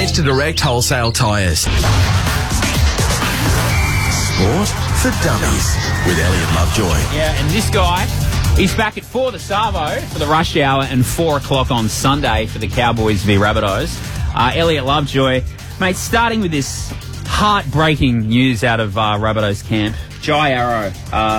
thanks to Direct Wholesale Tyres. Sport for Dummies with Elliot Lovejoy. Yeah, and this guy, he's back at 4 the Savo for the rush hour and 4 o'clock on Sunday for the Cowboys v Rabbitohs. Elliot Lovejoy, mate, starting with this heartbreaking news out of Rabbitohs camp. Jai Arrow,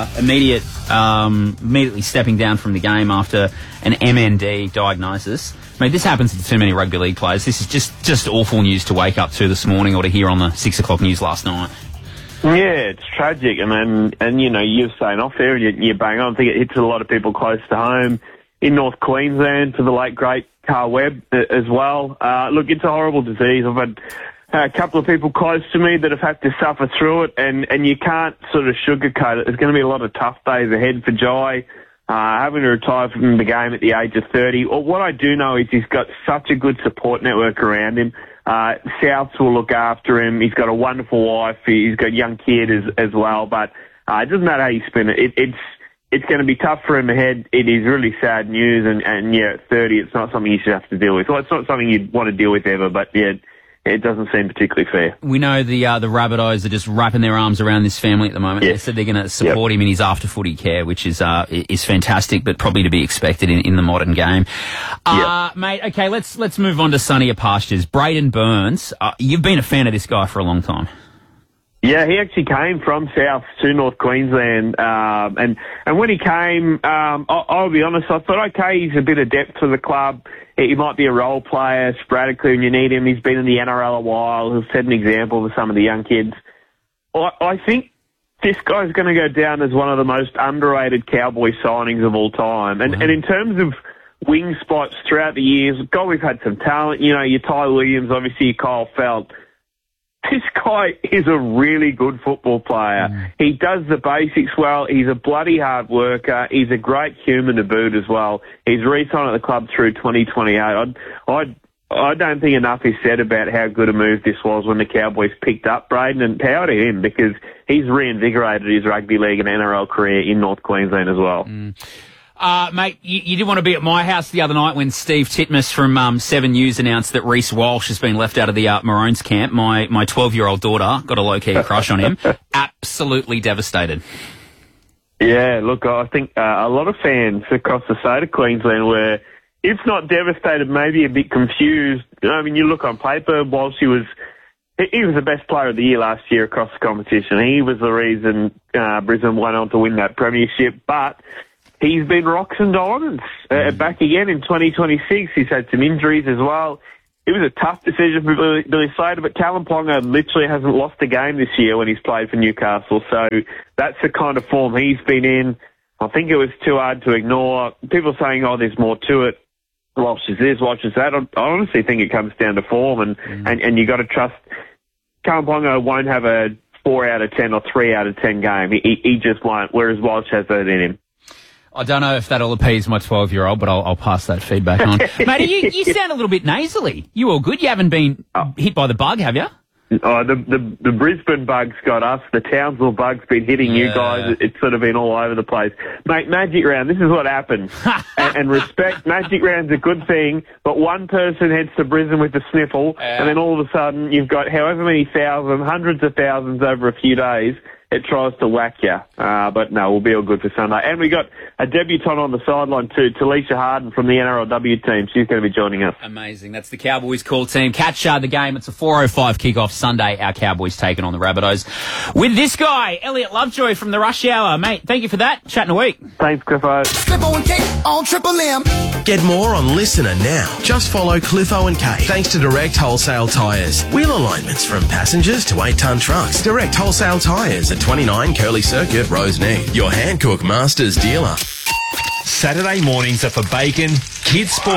immediately stepping down from the game after an MND diagnosis. Mate, this happens to too many rugby league players. This is just awful news to wake up to this morning or to hear on the 6 o'clock news last night. Yeah, it's tragic, and you know, you're saying off there, and you bang on. I think it hits a lot of people close to home in North Queensland for the late great Carl Webb as well. Look, it's a horrible disease. I've had a couple of people close to me that have had to suffer through it, and you can't sort of sugarcoat it. There's going to be a lot of tough days ahead for Jai, having to retire from the game at the age of 30. Well, what I do know is he's got such a good support network around him. Souths will look after him. He's got a wonderful wife. He's got a young kid as well. But it doesn't matter how you spin it. It's going to be tough for him ahead. It is really sad news. And yeah, at 30, it's not something you should have to deal with. Well, it's not something you'd want to deal with ever. But yeah, it doesn't seem particularly fair. We know the Rabbitohs are just wrapping their arms around this family at the moment. Yes. They said they're going to support him in his after-footy care, which is fantastic, but probably to be expected in the modern game. Mate, okay, let's move on to sunnier pastures. Braden Burns, you've been a fan of this guy for a long time. Yeah, he actually came from South to North Queensland, and when he came, I'll be honest, I thought, okay, he's a bit of depth for the club. He might be a role player sporadically when you need him. He's been in the NRL a while. He'll set an example for some of the young kids. I think this guy's going to go down as one of the most underrated Cowboy signings of all time. And in terms of wing spots throughout the years, God, we've had some talent. You know, your Ty Williams, obviously your Kyle Felt. This guy is a really good football player. He does the basics well. He's a bloody hard worker. He's a great human to boot as well. He's re-signed at the club through 2028. I don't think enough is said about how good a move this was when the Cowboys picked up Braden, and power to him because he's reinvigorated his rugby league and NRL career in North Queensland as well. Mate, you did want to be at my house the other night when Steve Titmus from 7 News announced that Reece Walsh has been left out of the Maroons camp. My 12-year-old daughter got a low-key crush on him. Absolutely devastated. Yeah, look, I think a lot of fans across the state of Queensland were, if not devastated, maybe a bit confused. I mean, you look on paper, Walsh, he was the best player of the year last year across the competition. He was the reason Brisbane went on to win that premiership, but he's been rocks and diamonds. Back again in 2026. He's had some injuries as well. It was a tough decision for Billy Slater, but Callum Ponga literally hasn't lost a game this year when he's played for Newcastle. So that's the kind of form he's been in. I think it was too hard to ignore. People saying, oh, there's more to it. Walsh is this, Walsh is that. I honestly think it comes down to form, and you got to trust. Callum Ponga won't have a 4 out of 10 or 3 out of 10 game. He just won't, whereas Walsh has that in him. I don't know if that'll appease my 12-year-old, but I'll pass that feedback on. Mate, you sound a little bit nasally. You all good? You haven't been hit by the bug, have you? Oh, the Brisbane bug's got us. The Townsville bug's been hitting you guys. It's sort of been all over the place. Mate, Magic Round, this is what happens. and respect, Magic Round's a good thing, but one person heads to Brisbane with the sniffle, and then all of a sudden you've got however many thousand, hundreds of thousands over a few days. It tries to whack you. But no, we'll be all good for Sunday. And we got a debutant on the sideline too, Talisha Harden from the NRLW team. She's going to be joining us. Amazing. That's the Cowboys call team. Catch the game. It's a 4:05 kickoff Sunday. Our Cowboys taking on the Rabbitohs. With this guy, Elliot Lovejoy from the Rush Hour. Mate, thank you for that. Chat in a week. Thanks, Cliffo. Cliffo and Kate on Triple M. Get more on Listener now. Just follow Cliffo and Kate. Thanks to Direct Wholesale Tyres. Wheel alignments from passengers to 8-tonne trucks. Direct Wholesale Tyres at 29 Curly Circuit, Roseneath. Your Hankook Masters dealer. Saturday mornings are for bacon, kids sport,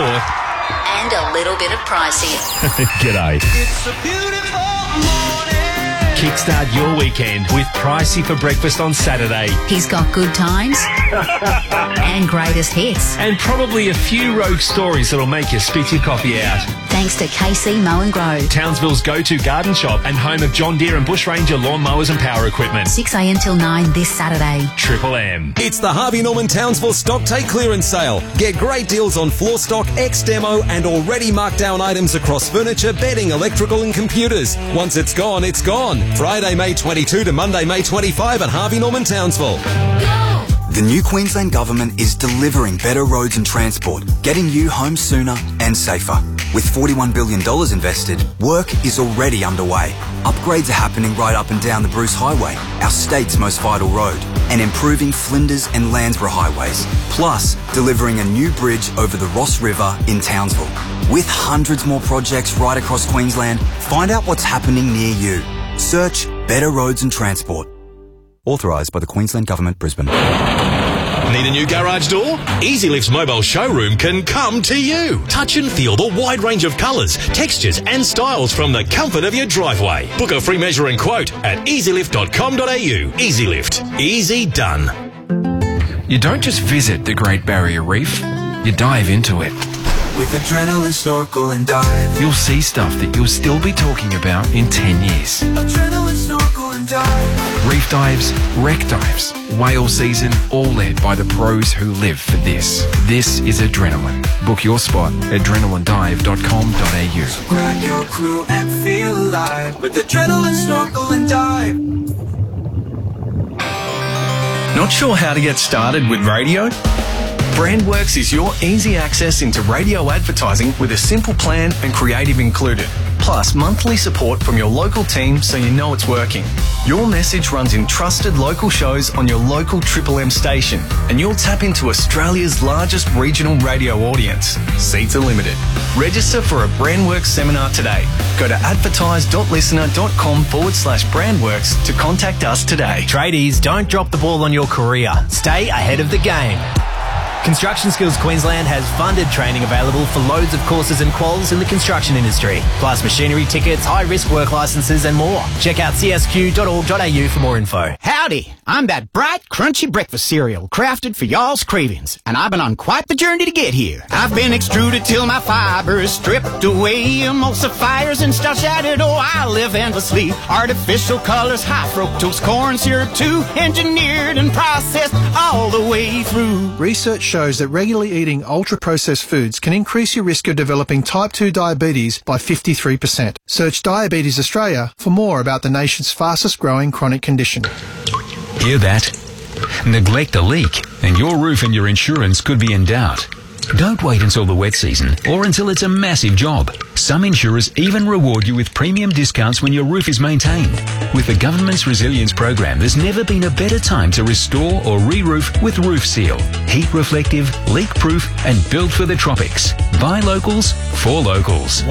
and a little bit of pricey. G'day. It's a beautiful morning. Kickstart your weekend with Pricey for breakfast on Saturday. He's got good times and greatest hits. And probably a few rogue stories that'll make you spit your coffee out. Thanks to KC Mow and Grow. Townsville's go-to garden shop and home of John Deere and Bushranger lawn mowers and power equipment. 6am till 9 this Saturday. Triple M. It's the Harvey Norman Townsville Stock Take Clearance Sale. Get great deals on floor stock, ex-demo and already marked down items across furniture, bedding, electrical and computers. Once it's gone, it's gone. Friday, May 22 to Monday, May 25 at Harvey Norman Townsville. The new Queensland Government is delivering better roads and transport, getting you home sooner and safer. With $41 billion invested, work is already underway. Upgrades are happening right up and down the Bruce Highway, our state's most vital road, and improving Flinders and Landsborough highways, plus delivering a new bridge over the Ross River in Townsville. With hundreds more projects right across Queensland, find out what's happening near you. Search Better Roads and Transport. Authorised by the Queensland Government, Brisbane. Need a new garage door? EasyLift's mobile showroom can come to you. Touch and feel the wide range of colours, textures and styles from the comfort of your driveway. Book a free measure and quote at easylift.com.au. EasyLift. Easy done. You don't just visit the Great Barrier Reef, you dive into it. With adrenaline, snorkel and dive. You'll see stuff that you'll still be talking about in 10 years. Adrenaline, snorkel and dive. Reef dives, wreck dives, whale season, all led by the pros who live for this. This is Adrenaline. Book your spot at adrenalinedive.com.au. So grab your crew and feel alive with adrenaline, snorkel and dive. Not sure how to get started with radio? Brandworks is your easy access into radio advertising with a simple plan and creative included. Plus monthly support from your local team so you know it's working. Your message runs in trusted local shows on your local Triple M station and you'll tap into Australia's largest regional radio audience. Seats are limited. Register for a Brandworks seminar today. Go to advertise.listener.com/Brandworks to contact us today. Tradies, don't drop the ball on your career. Stay ahead of the game. Construction Skills Queensland has funded training available for loads of courses and quals in the construction industry, plus machinery tickets, high-risk work licences and more. Check out csq.org.au for more info. Howdy, I'm that bright, crunchy breakfast cereal crafted for y'all's cravings, and I've been on quite the journey to get here. I've been extruded till my fiber is stripped away, emulsifiers and starch added, oh, I live endlessly. Artificial colors, high fructose corn syrup too, engineered and processed all the way through. Research shows that regularly eating ultra-processed foods can increase your risk of developing type 2 diabetes by 53%. Search Diabetes Australia for more about the nation's fastest growing chronic condition. Hear that? Neglect a leak and your roof and your insurance could be in doubt. Don't wait until the wet season or until it's a massive job. Some insurers even reward you with premium discounts when your roof is maintained. With the government's resilience program, there's never been a better time to restore or re-roof with Roof Seal. Heat reflective, leak proof and built for the tropics. By locals, for locals.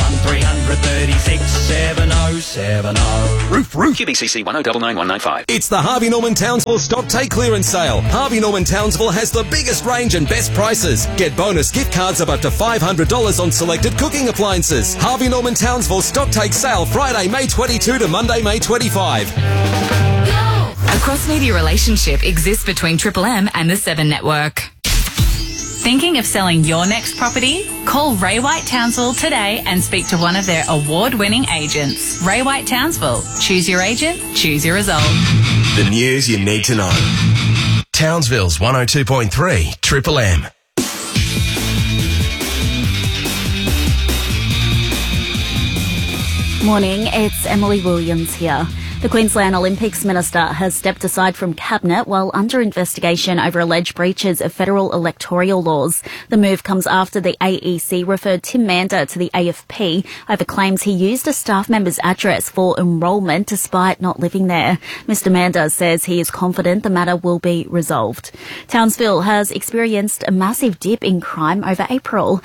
1-300-36-7070. Roof. QBCC 1099195. It's the Harvey Norman Townsville Stock Take Clearance Sale. Harvey Norman Townsville has the biggest range and best prices. Get bonus gift cards of up to $500 on selected cooking appliances. Harvey Norman Townsville Stock Take Sale Friday, May 22 to Monday, May 25. A cross-media relationship exists between Triple M and the 7 Network. Thinking of selling your next property? Call Ray White Townsville today and speak to one of their award-winning agents. Ray White Townsville. Choose your agent, choose your result. The news you need to know. Townsville's 102.3 Triple M. Morning, it's Emily Williams here. The Queensland Olympics Minister has stepped aside from Cabinet while under investigation over alleged breaches of federal electoral laws. The move comes after the AEC referred Tim Mander to the AFP over claims he used a staff member's address for enrolment despite not living there. Mr Mander says he is confident the matter will be resolved. Townsville has experienced a massive dip in crime over April.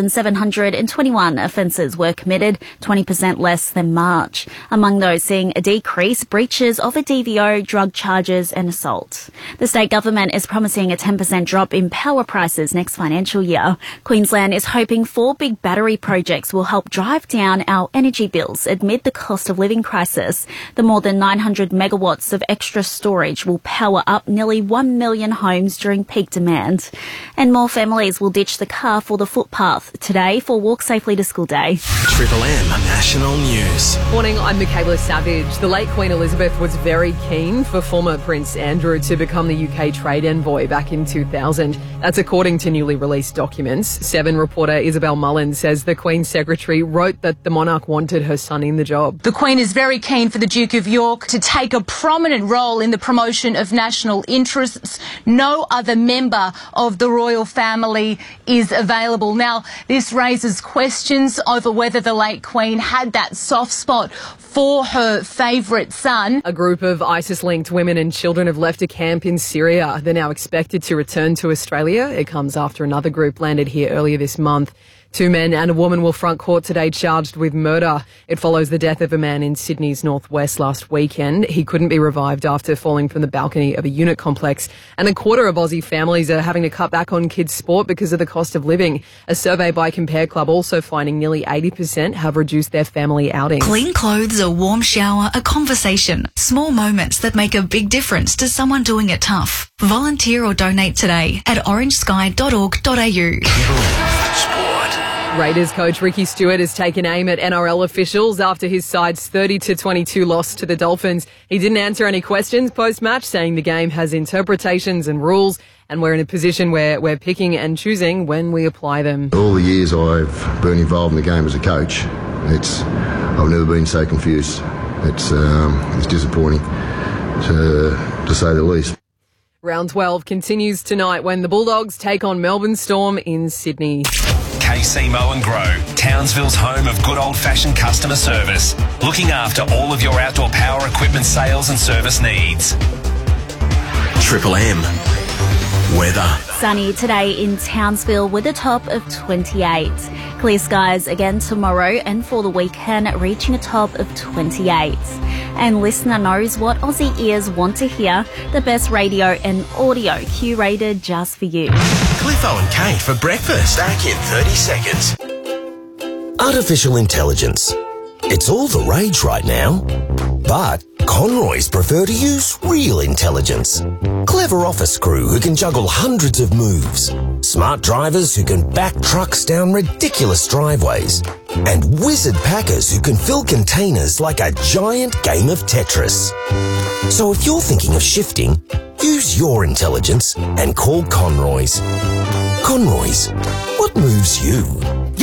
3,721 offences were committed, 20% less than March. Among those seeing a decrease decrease breaches of a DVO, drug charges and assault. The state government is promising a 10% drop in power prices next financial year. Queensland is hoping 4 big battery projects will help drive down our energy bills amid the cost of living crisis. The more than 900 megawatts of extra storage will power up nearly 1 million homes during peak demand. And more families will ditch the car for the footpath today for Walk Safely to School Day. Triple M National News. Morning, I'm Michaela Savage. The late Queen Elizabeth was very keen for former Prince Andrew to become the UK trade envoy back in 2000. That's according to newly released documents. Seven reporter Isabel Mullins says the Queen's secretary wrote that the monarch wanted her son in the job. The Queen is very keen for the Duke of York to take a prominent role in the promotion of national interests. No other member of the royal family is available. Now, this raises questions over whether the late Queen had that soft spot for her favourite son. A group of ISIS-linked women and children have left a camp in Syria. They're now expected to return to Australia. It comes after another group landed here earlier this month. 2 men and a woman will front court today charged with murder. It follows the death of a man in Sydney's northwest last weekend. He couldn't be revived after falling from the balcony of a unit complex. And a quarter of Aussie families are having to cut back on kids' sport because of the cost of living. A survey by Compare Club also finding nearly 80% have reduced their family outings. Clean clothes, a warm shower, a conversation. Small moments that make a big difference to someone doing it tough. Volunteer or donate today at orangesky.org.au. Raiders coach Ricky Stewart has taken aim at NRL officials after his side's 30-22 loss to the Dolphins. He didn't answer any questions post-match, saying the game has interpretations and rules, and we're in a position where we're picking and choosing when we apply them. All the years I've been involved in the game as a coach, I've never been so confused. It's disappointing, to say the least. Round 12 continues tonight when the Bulldogs take on Melbourne Storm in Sydney. KC Mow and Grow, Townsville's home of good old-fashioned customer service, looking after all of your outdoor power equipment sales and service needs. Triple M weather. Sunny today in Townsville with a top of 28. Clear skies again tomorrow and for the weekend reaching a top of 28. And listener knows what Aussie ears want to hear. The best radio and audio curated just for you. Cliffo and Kate for breakfast. Back in 30 seconds. Artificial intelligence. It's all the rage right now. But Conroys prefer to use real intelligence. Clever office crew who can juggle hundreds of moves. Smart drivers who can back trucks down ridiculous driveways. And wizard packers who can fill containers like a giant game of Tetris. So if you're thinking of shifting, use your intelligence and call Conroys. Conroys, what moves you?